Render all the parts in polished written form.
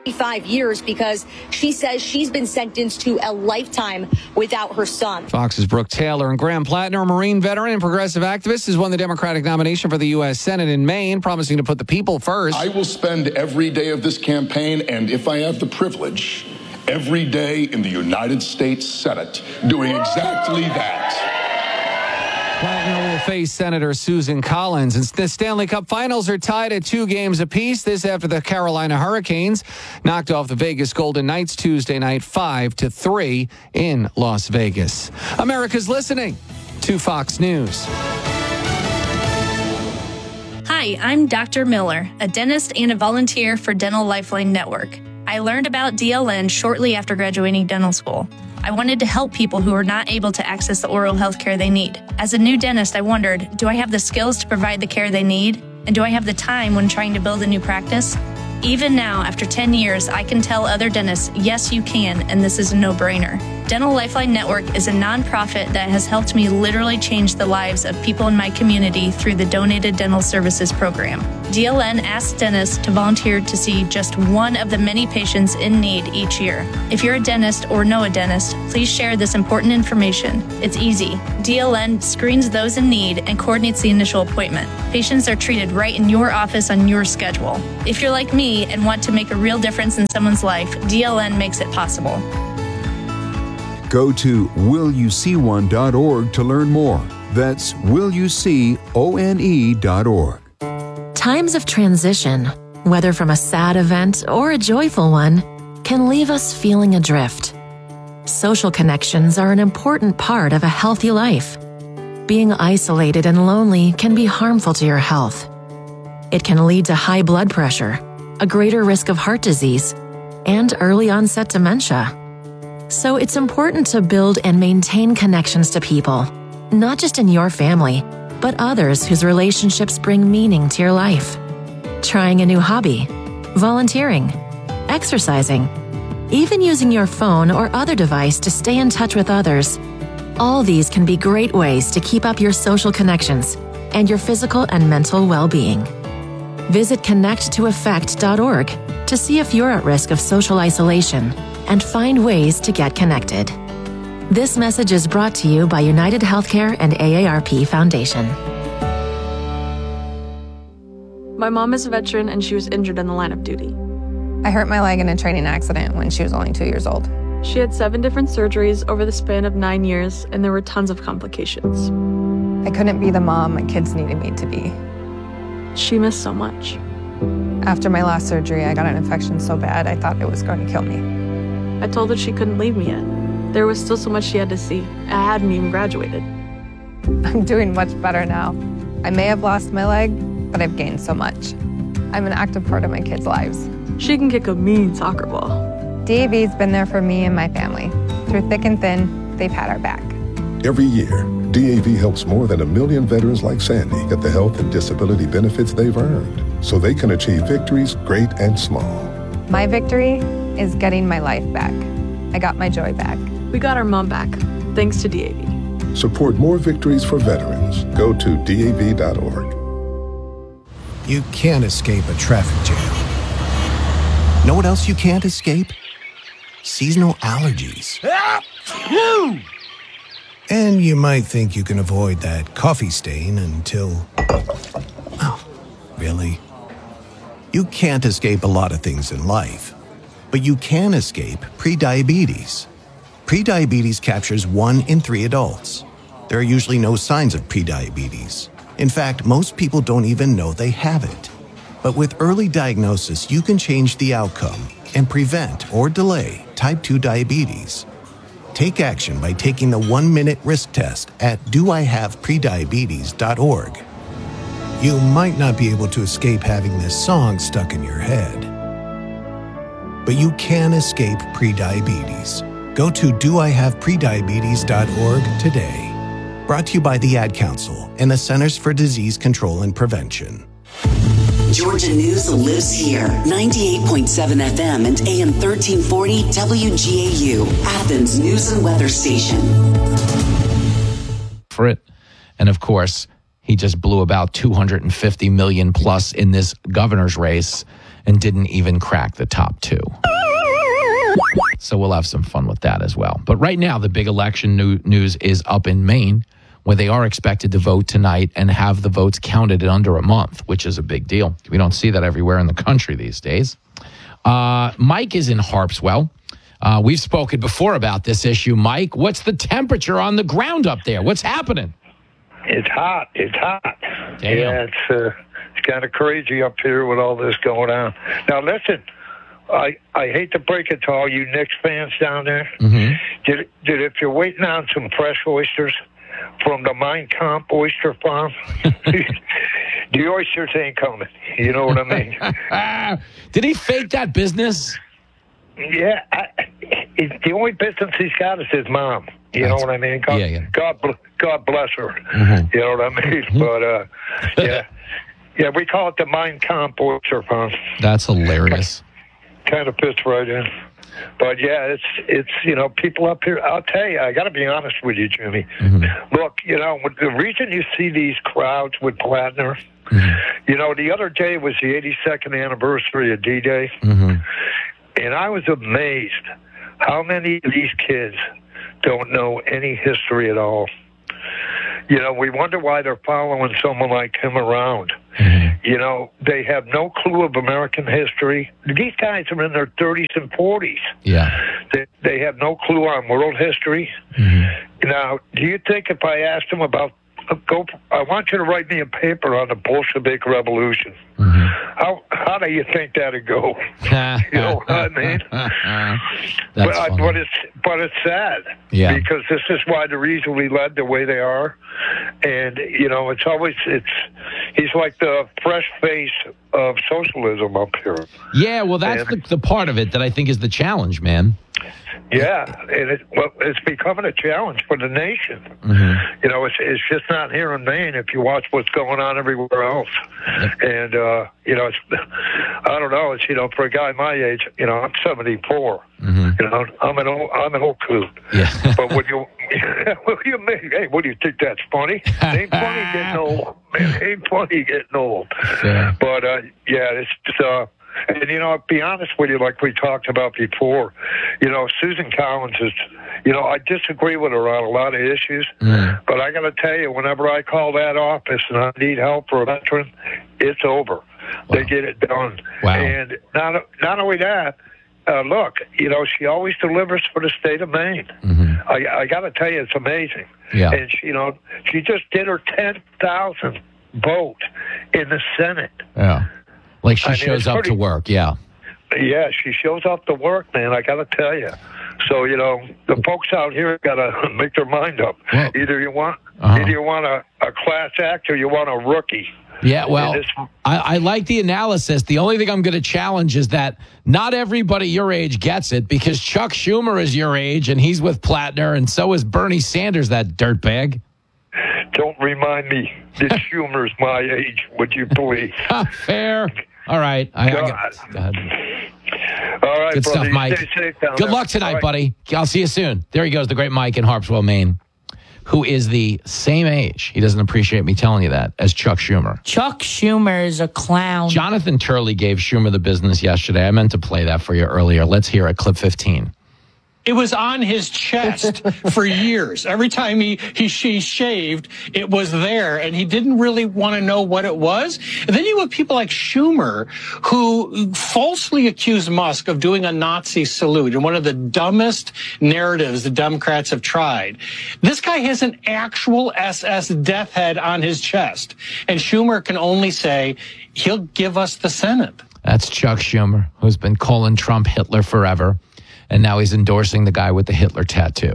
5 years because she says she's been sentenced to a lifetime without her son. Fox's Brooke Taylor. And Graham Plattner, a Marine veteran and progressive activist, has won the Democratic nomination for the U.S. Senate in Maine, promising to put the people first. I will spend every day of this campaign, and if I have the privilege, every day in the United States Senate doing exactly that. Plattner will face Senator Susan Collins. And the Stanley Cup Finals are tied at 2 games apiece. This after the Carolina Hurricanes knocked off the Vegas Golden Knights Tuesday night 5-3 in Las Vegas. America's listening to Fox News. Hi, I'm Dr. Miller, a dentist and a volunteer for Dental Lifeline Network. I learned about DLN shortly after graduating dental school. I wanted to help people who are not able to access the oral health care they need. As a new dentist, I wondered, do I have the skills to provide the care they need? And do I have the time when trying to build a new practice? Even now, after 10 years, I can tell other dentists, yes, you can, and this is a no-brainer. Dental Lifeline Network is a nonprofit that has helped me literally change the lives of people in my community through the Donated Dental Services program. DLN asks dentists to volunteer to see just one of the many patients in need each year. If you're a dentist or know a dentist, please share this important information. It's easy. DLN screens those in need and coordinates the initial appointment. Patients are treated right in your office on your schedule. If you're like me and want to make a real difference in someone's life, DLN makes it possible. Go to willyouseeone.org to learn more. That's willyouseeone.org. Times of transition, whether from a sad event or a joyful one, can leave us feeling adrift. Social connections are an important part of a healthy life. Being isolated and lonely can be harmful to your health. It can lead to high blood pressure, a greater risk of heart disease, and early onset dementia. So it's important to build and maintain connections to people, not just in your family, but others whose relationships bring meaning to your life. Trying a new hobby, volunteering, exercising, even using your phone or other device to stay in touch with others. All these can be great ways to keep up your social connections and your physical and mental well-being. Visit connecttoeffect.org to see if you're at risk of social isolation and find ways to get connected. This message is brought to you by United Healthcare and AARP Foundation. My mom is a veteran and she was injured in the line of duty. I hurt my leg in a training accident when she was only 2 years old. She had 7 different surgeries over the span of 9 years, and there were tons of complications. I couldn't be the mom my kids needed me to be. She missed so much. After my last surgery, I got an infection so bad I thought it was going to kill me. I told her she couldn't leave me yet. There was still so much she had to see. I hadn't even graduated. I'm doing much better now. I may have lost my leg, but I've gained so much. I'm an active part of my kids' lives. She can kick a mean soccer ball. DAV's been there for me and my family. Through thick and thin, they've had our back. Every year, DAV helps more than 1 million veterans like Sandy get the health and disability benefits they've earned so they can achieve victories great and small. My victory is getting my life back. I got my joy back. We got our mom back, thanks to DAV. Support more victories for veterans. Go to DAV.org. You can't escape a traffic jam. Know what else you can't escape? Seasonal allergies. And you might think you can avoid that coffee stain until... Oh, really? You can't escape a lot of things in life, but you can escape prediabetes. Prediabetes captures 1 in 3 adults. There are usually no signs of prediabetes. In fact, most people don't even know they have it. But with early diagnosis, you can change the outcome and prevent or delay type 2 diabetes. Take action by taking the 1-minute risk test at doihaveprediabetes.org. You might not be able to escape having this song stuck in your head, but you can escape prediabetes. Go to doihaveprediabetes.org today. Brought to you by the Ad Council and the Centers for Disease Control and Prevention. Georgia News lives here. 98.7 FM and AM 1340 WGAU, Athens News and Weather Station. For it. And of course, he just blew about $250 million plus in this governor's race. and didn't even crack the top 2. So we'll have some fun with that as well. But right now, the big election news is up in Maine, where they are expected to vote tonight and have the votes counted in under a month, which is a big deal. We don't see that everywhere in the country these days. Mike is in Harpswell. We've spoken before about this issue. Mike, what's the temperature on the ground up there? What's happening? It's hot. It's hot. Damn. Yeah, it's kind of crazy up here with all this going on. Now, listen, I hate to break it to all you Knicks fans down there. Mm-hmm. Did if you're waiting on some fresh oysters from the Mein Kampf oyster farm, the oysters ain't coming. You know what I mean? Did he fake that business? Yeah, the only business he's got is his mom. You know what I mean? God bless her. Mm-hmm. You know what I mean? But yeah, we call it the Mein Kampf oyster farm. That's hilarious. Kind of fits right in. But yeah, it's people up here. I'll tell you, I got to be honest with you, Jimmy. Mm-hmm. Look, the reason you see these crowds with Plattner, the other day was the 82nd anniversary of D-Day. Mm-hmm. And I was amazed how many of these kids don't know any history at all. We wonder why they're following someone like him around. Mm-hmm. They have no clue of American history. These guys are in their 30s and 40s. Yeah. They have no clue on world history. Mm-hmm. Now, do you think if I asked them about I want you to write me a paper on the Bolshevik Revolution. Mm-hmm. How do you think that'd go? You know what I mean? But it's sad. Yeah. Because this is why the reason we led the way they are, and he's like the fresh face of socialism up here. Yeah, well, that's the part of it that I think is the challenge, man. Yeah, and it's becoming a challenge for the nation. Mm-hmm. It's just not here in Maine if you watch what's going on everywhere else. And, I don't know, for a guy my age, I'm 74. Mm-hmm. I'm an old coot. Yeah. But what do you think that's funny? Ain't funny getting old. Man, ain't funny getting old. Yeah. But, it's just, and, I'll be honest with you, like we talked about before, Susan Collins is, I disagree with her on a lot of issues, but I got to tell you, whenever I call that office and I need help for a veteran, it's over. Wow. They get it done. Wow. And not only that, look, she always delivers for the state of Maine. Mm-hmm. I got to tell you, it's amazing. Yeah. And, she just did her 10,000th vote in the Senate. Yeah. Like she shows up to work, yeah. Yeah, she shows up to work, man, I got to tell you. So, the folks out here got to make their mind up. Well, either you want a class act or you want a rookie. Yeah, well, I like the analysis. The only thing I'm going to challenge is that not everybody your age gets it, because Chuck Schumer is your age, and he's with Plattner, and so is Bernie Sanders, that dirtbag. Don't remind me that Schumer's my age, would you please? Fair. All right. All right, good stuff, Mike. Stay safe down Good there. luck tonight, buddy. I'll see you soon. There he goes, the great Mike in Harpswell, Maine, who is the same age, he doesn't appreciate me telling you that, as Chuck Schumer. Chuck Schumer is a clown. Jonathan Turley gave Schumer the business yesterday. I meant to play that for you earlier. Let's hear it, clip 15. It was on his chest for years. Every time she shaved, it was there, and he didn't really want to know what it was. And then you have people like Schumer, who falsely accused Musk of doing a Nazi salute, and one of the dumbest narratives the Democrats have tried. This guy has an actual SS death head on his chest, and Schumer can only say he'll give us the Senate. That's Chuck Schumer, who's been calling Trump Hitler forever. And now he's endorsing the guy with the Hitler tattoo.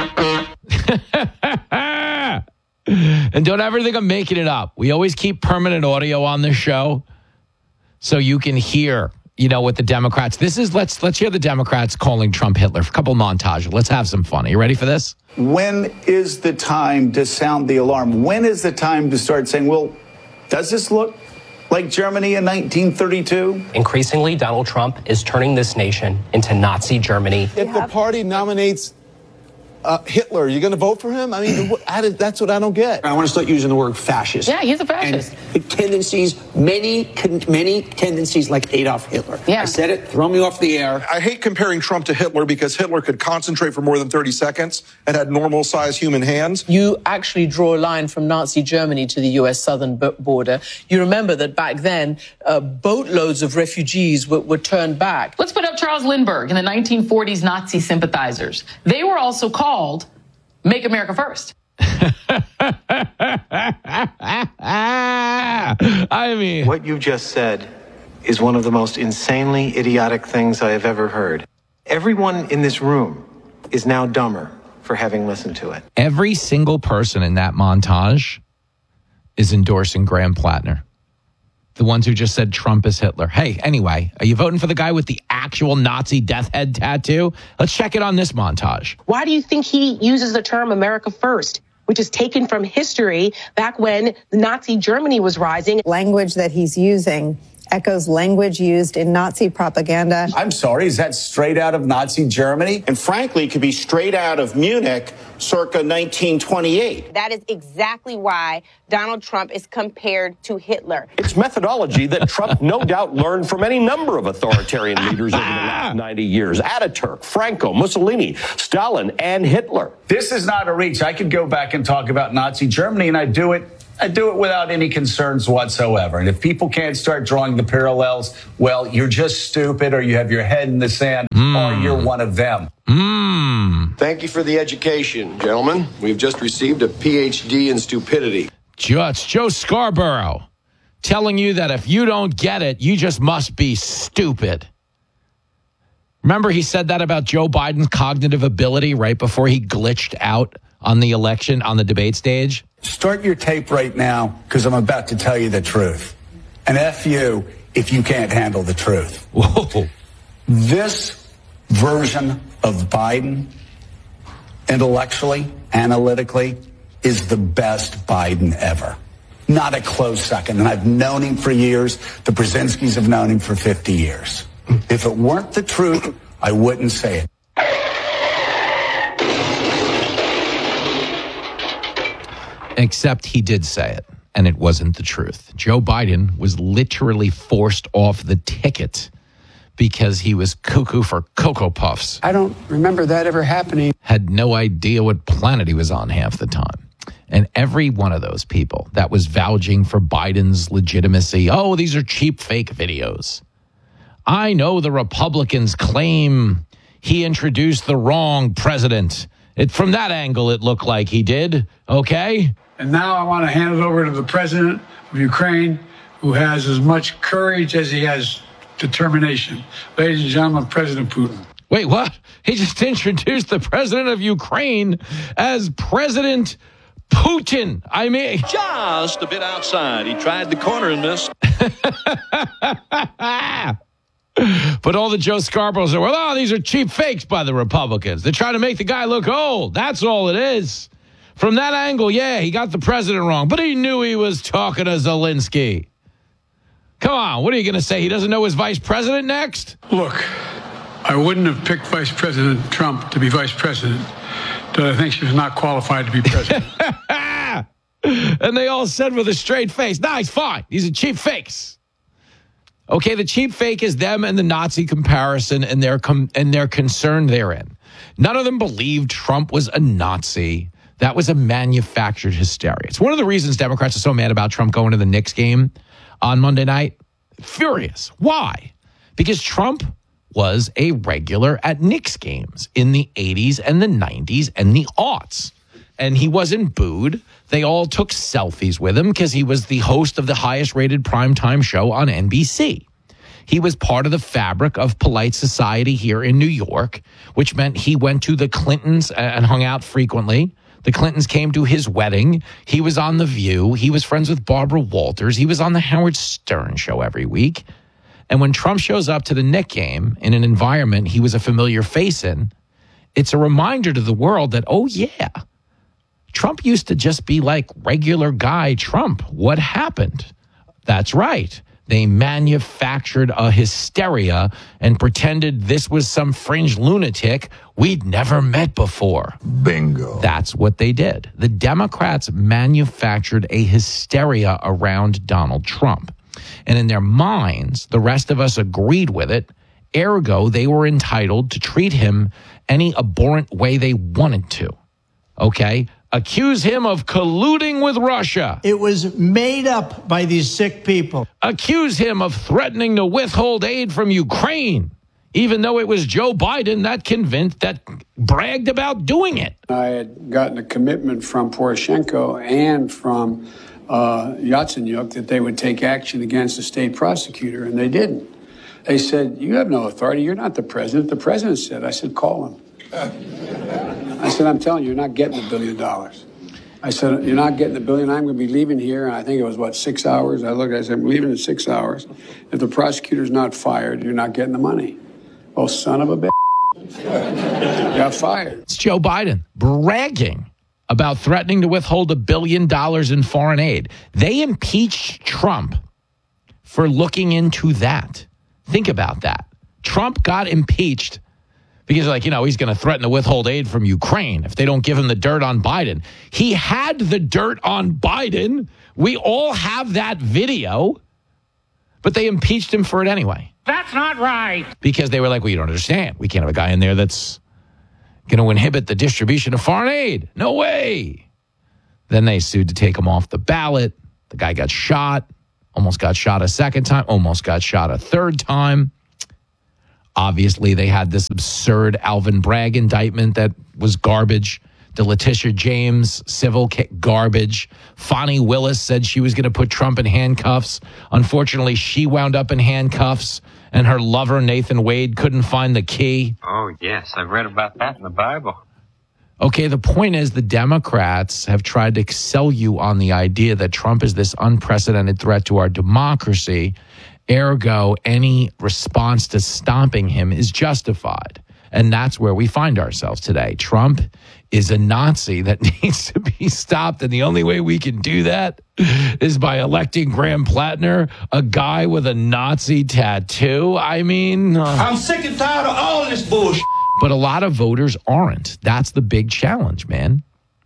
And don't ever think I'm making it up. We always keep permanent audio on the show so you can hear, what the Democrats. This is, let's hear the Democrats calling Trump Hitler. A couple montages. Let's have some fun. Are you ready for this? When is the time to sound the alarm? When is the time to start saying, well, does this look like Germany in 1932? Increasingly, Donald Trump is turning this nation into Nazi Germany. If the party nominates Hitler, are you going to vote for him? I mean, that's what I don't get. I want to start using the word fascist. Yeah, he's a fascist. And tendencies, many tendencies like Adolf Hitler. Yeah. I said it, throw me off the air. I hate comparing Trump to Hitler because Hitler could concentrate for more than 30 seconds and had normal-sized human hands. You actually draw a line from Nazi Germany to the U.S. southern border. You remember that back then, boatloads of refugees were turned back. Let's put up Charles Lindbergh and the 1940s Nazi sympathizers. They were also called Make America First. I mean, what you just said is one of the most insanely idiotic things I have ever heard. Everyone in this room is now dumber for having listened to it. Every single person in that montage is endorsing Graham Plattner. The ones who just said Trump is Hitler. Hey, anyway, are you voting for the guy with the actual Nazi death head tattoo? Let's check it on this montage. Why do you think he uses the term America First, which is taken from history back when Nazi Germany was rising? Language that he's using echoes language used in Nazi propaganda. I'm sorry, is that straight out of Nazi Germany? And frankly, it could be straight out of Munich circa 1928. That is exactly why Donald Trump is compared to Hitler. It's methodology that Trump no doubt learned from any number of authoritarian leaders over the last 90 years. Ataturk, Franco, Mussolini, Stalin, and Hitler. This is not a reach. I could go back and talk about Nazi Germany, and I do it without any concerns whatsoever. And if people can't start drawing the parallels, well, you're just stupid, or you have your head in the sand, or you're one of them. Thank you for the education, gentlemen. We've just received a PhD in stupidity. It's Joe Scarborough telling you that if you don't get it, you just must be stupid. Remember he said that about Joe Biden's cognitive ability right before he glitched out on the election, on the debate stage? Start your tape right now, because I'm about to tell you the truth. And F you if you can't handle the truth. Whoa. This version of Biden, intellectually, analytically, is the best Biden ever. Not a close second. And I've known him for years. The Brzezinskis have known him for 50 years. If it weren't the truth, I wouldn't say it. Except he did say it, and it wasn't the truth. Joe Biden was literally forced off the ticket because he was cuckoo for Cocoa Puffs. I don't remember that ever happening. Had no idea what planet he was on half the time. And every one of those people that was vouching for Biden's legitimacy, oh, these are cheap fake videos. I know the Republicans claim he introduced the wrong president. From that angle, it looked like he did, okay? And now I want to hand it over to the president of Ukraine, who has as much courage as he has determination. Ladies and gentlemen, President Putin. Wait, what? He just introduced the president of Ukraine as President Putin. I mean, just a bit outside. He tried the corner and missed. But all the Joe Scarboroughs are, well, these are cheap fakes by the Republicans. They're trying to make the guy look old. That's all it is. From that angle, yeah, he got the president wrong, but he knew he was talking to Zelensky. Come on, what are you going to say? He doesn't know his vice president next? Look, I wouldn't have picked Vice President Trump to be vice president, but I think she was not qualified to be president. And they all said with a straight face, nah, he's fine. These are cheap fakes. Okay, the cheap fake is them and the Nazi comparison and their concern therein. None of them believed Trump was a Nazi. That was a manufactured hysteria. It's one of the reasons Democrats are so mad about Trump going to the Knicks game on Monday night. Furious. Why? Because Trump was a regular at Knicks games in the 80s and the 90s and the aughts. And he wasn't booed. They all took selfies with him because he was the host of the highest rated primetime show on NBC. He was part of the fabric of polite society here in New York, which meant he went to the Clintons and hung out frequently. The Clintons came to his wedding. He was on The View. He was friends with Barbara Walters. He was on the Howard Stern show every week. And when Trump shows up to the Knicks game in an environment he was a familiar face in, it's a reminder to the world that, oh, yeah, Trump used to just be like regular guy Trump. What happened? That's right. They manufactured a hysteria and pretended this was some fringe lunatic we'd never met before. Bingo. That's what they did. The Democrats manufactured a hysteria around Donald Trump. And in their minds, the rest of us agreed with it. Ergo, they were entitled to treat him any abhorrent way they wanted to. Okay? Accuse him of colluding with Russia. It was made up by these sick people. Accuse him of threatening to withhold aid from Ukraine, even though it was Joe Biden that bragged about doing it. I had gotten a commitment from Poroshenko and from Yatsenyuk that they would take action against the state prosecutor, and they didn't. They said, you have no authority. You're not the president. The president said. I said, call him. I said, I'm telling you, you're not getting $1 billion. I said, you're not getting $1 billion. I'm going to be leaving here. And I think it was, 6 hours? I said, I'm leaving in 6 hours. If the prosecutor's not fired, you're not getting the money. Oh, son of a bitch. Got fired. It's Joe Biden bragging about threatening to withhold $1 billion in foreign aid. They impeached Trump for looking into that. Think about that. Trump got impeached because, he's going to threaten to withhold aid from Ukraine if they don't give him the dirt on Biden. He had the dirt on Biden. We all have that video, but they impeached him for it anyway. That's not right. Because they were like, well, you don't understand. We can't have a guy in there that's going to inhibit the distribution of foreign aid. No way. Then they sued to take him off the ballot. The guy got shot, almost got shot a second time, almost got shot a third time. Obviously, they had this absurd Alvin Bragg indictment that was garbage. The Letitia James civil garbage. Fonnie Willis said she was going to put Trump in handcuffs. Unfortunately, she wound up in handcuffs, and her lover, Nathan Wade, couldn't find the key. Oh, yes. I've read about that in the Bible. Okay, the point is the Democrats have tried to sell you on the idea that Trump is this unprecedented threat to our democracy. Ergo, any response to stomping him is justified. And that's where we find ourselves today. Trump is a Nazi that needs to be stopped. And the only way we can do that is by electing Graham Plattner, a guy with a Nazi tattoo. I'm sick and tired of all this bullshit. But a lot of voters aren't. That's the big challenge, man.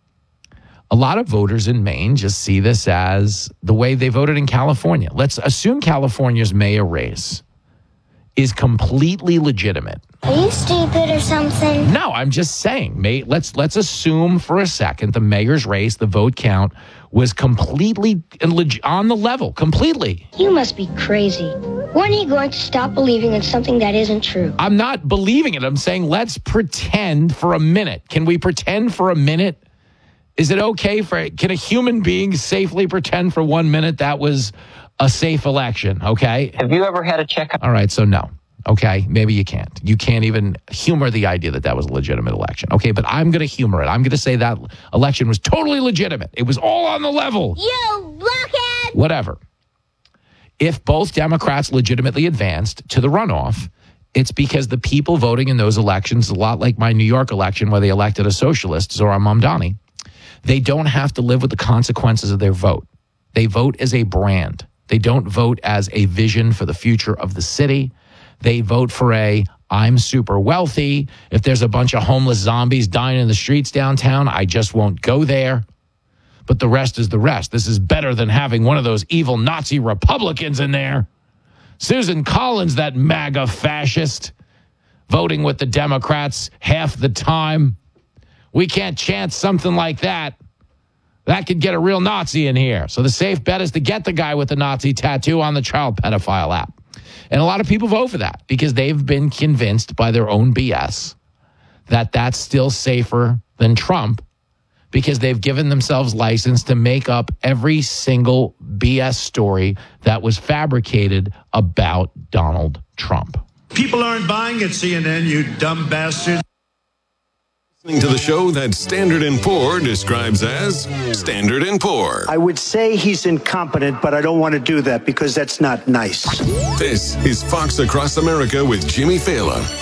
A lot of voters in Maine just see this as the way they voted in California. Let's assume California's mayor race is completely legitimate. Are you stupid or something? No, I'm just saying, mate. Let's assume for a second the mayor's race, the vote count, was completely on the level, completely. You must be crazy. When are you going to stop believing in something that isn't true? I'm not believing it. I'm saying let's pretend for a minute. Can we pretend for a minute? Is it okay can a human being safely pretend for 1 minute that was a safe election? Okay. Have you ever had a checkup? All right. So no. Okay. Maybe you can't. You can't even humor the idea that was a legitimate election. Okay. But I'm going to humor it. I'm going to say that election was totally legitimate. It was all on the level. You blockhead. Whatever. If both Democrats legitimately advanced to the runoff, it's because the people voting in those elections, a lot like my New York election where they elected a socialist, Zohran Mamdani, they don't have to live with the consequences of their vote. They vote as a brand. They don't vote as a vision for the future of the city. They vote for I'm super wealthy. If there's a bunch of homeless zombies dying in the streets downtown, I just won't go there. But the rest is the rest. This is better than having one of those evil Nazi Republicans in there. Susan Collins, that MAGA fascist, voting with the Democrats half the time. We can't chance something like that. That could get a real Nazi in here. So the safe bet is to get the guy with the Nazi tattoo on the child pedophile app. And a lot of people vote for that because they've been convinced by their own BS that that's still safer than Trump because they've given themselves license to make up every single BS story that was fabricated about Donald Trump. People aren't buying at CNN, you dumb bastards. Listening to the show that Standard & Poor describes as Standard & Poor. I would say he's incompetent, but I don't want to do that because that's not nice. This is Fox Across America with Jimmy Fallon.